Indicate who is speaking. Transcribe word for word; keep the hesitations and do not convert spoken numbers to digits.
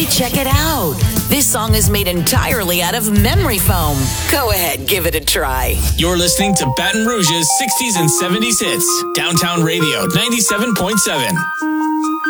Speaker 1: Hey, check it out. This song is made entirely out of memory foam. Go ahead, give it a try.
Speaker 2: You're listening to Baton Rouge's sixties and seventies hits. Downtown Radio ninety-seven point seven.